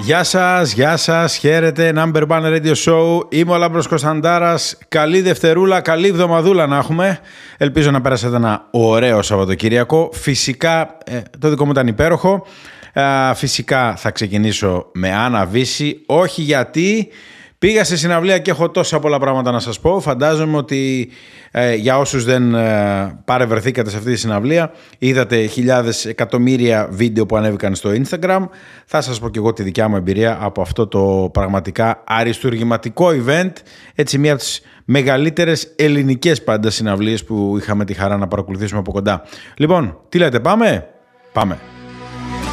Γεια σας, χαίρετε, Number One Radio Show, είμαι ο Λάμπρος Κωνσταντάρας, καλή Δευτερούλα, καλή εβδομαδούλα να έχουμε, ελπίζω να πέρασετε ένα ωραίο Σαββατοκύριακο, φυσικά το δικό μου ήταν υπέροχο, φυσικά θα ξεκινήσω με Άννα Βύση, όχι γιατί πήγα σε συναυλία και έχω τόσα πολλά πράγματα να σας πω, φαντάζομαι ότι για όσους δεν παρευρεθήκατε σε αυτή τη συναυλία, είδατε χιλιάδες εκατομμύρια βίντεο που ανέβηκαν στο Instagram. Θα σας πω και εγώ τη δικιά μου εμπειρία από αυτό το πραγματικά αριστουργηματικό event. Έτσι, μία από τις μεγαλύτερες ελληνικές συναυλίες που είχαμε τη χαρά να παρακολουθήσουμε από κοντά. Λοιπόν, τι λέτε, πάμε? Πάμε.